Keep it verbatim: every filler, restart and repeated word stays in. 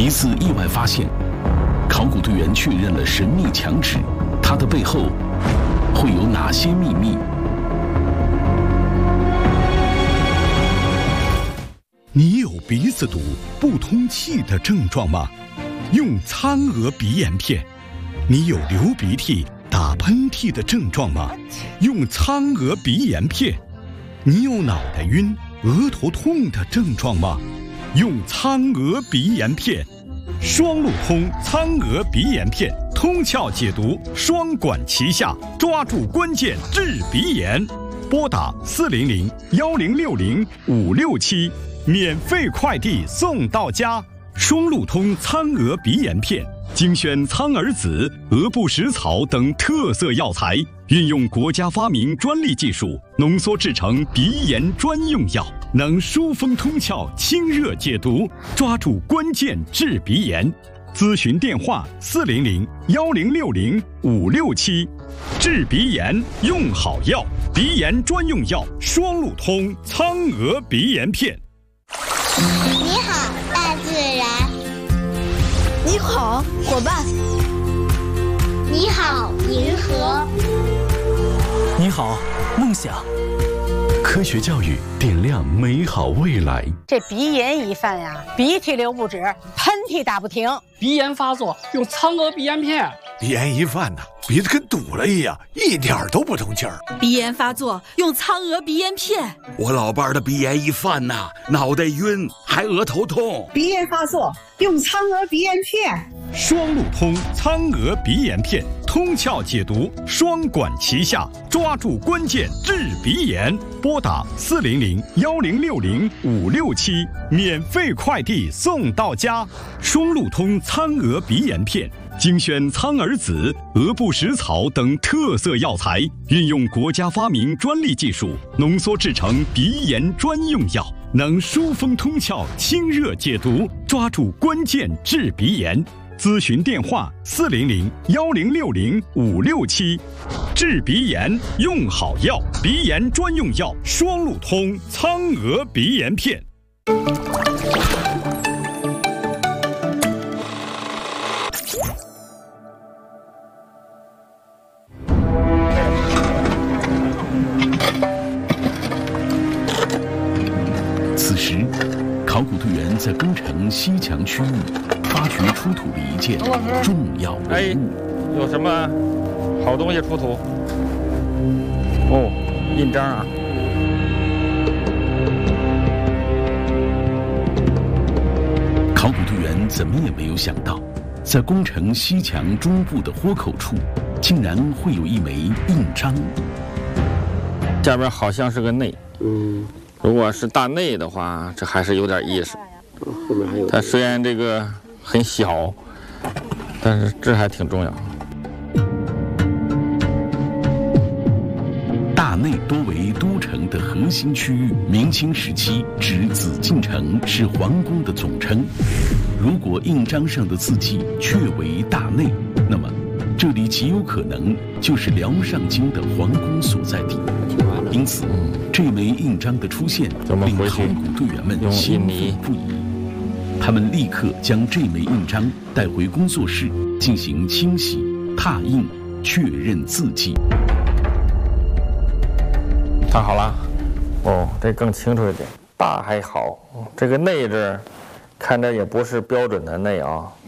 一次意外发现，考古队员确认了神秘墙纸，它的背后会有哪些秘密？ 你有鼻子堵、不通气的症状吗？用苍鹅鼻炎片。你有流鼻涕、打喷嚏的症状吗？用苍鹅鼻炎片。你有脑袋晕、额头痛的症状吗？用苍鹅鼻炎片。双路通苍鹅鼻炎片，通窍解毒，双管齐下，抓住关键治鼻炎。拨打四零零幺零六零五六七，免费快递送到家。双路通苍鹅鼻炎片，精选苍耳子、鹅不食草等特色药材，运用国家发明专利技术，浓缩制成鼻炎专用药，能疏风通窍、清热解毒，抓住关键治鼻炎。咨询电话：四零零幺零六零五六七。治鼻炎用好药，鼻炎专用药双路通苍鹅鼻炎片。 你好，大自然。 你好，伙伴。 你好，银河。 你好，梦想。 科学教育点亮美好未来。 这鼻炎一犯呀，鼻涕流不止，喷嚏打不停。 鼻炎发作用苍鹅鼻炎片。 鼻炎一犯呐，鼻子跟堵了一样，一点都不通气儿。 鼻炎发作用苍鹅鼻炎片。 我老伴儿的鼻炎一犯呐，脑袋晕，还额头痛。 鼻炎发作用苍鹅鼻炎片。 双路通苍鹅鼻炎片，通窍解毒，双管齐下，抓住关键治鼻炎。拨打四零零幺零六零五六七，免费快递送到家。双路通苍鹅鼻炎片，精选苍耳子、鹅不食草等特色药材，运用国家发明专利技术，浓缩制成鼻炎专用药，能疏风通窍、清热解毒，抓住关键治鼻炎。咨询电话：四零零幺零六零五六七。治鼻炎用好药，鼻炎专用药双路通苍鹅鼻炎片。 此时，考古队员在工程西墙区域发掘出土了一件重要文物。 有什么好东西出土？哦，印章啊！ 考古队员怎么也没有想到，在工程西墙中部的豁口处，竟然会有一枚印章。 这边好像是个内，嗯，如果是大内的话，这还是有点意思。后面还有。它虽然这个很小，但是这还挺重要。 大内多为都城的核心区域，明清时期指紫禁城是皇宫的总称。如果印章上的字迹确为大内，那么这里极有可能就是辽上京的皇宫所在地。因此，这枚印章的出现令考古队员们兴奋不已。他们立刻将这枚印章带回工作室进行清洗、拓印、确认字迹。 看好了，哦，这更清楚一点。大还好，这个内字看着也不是标准的内啊，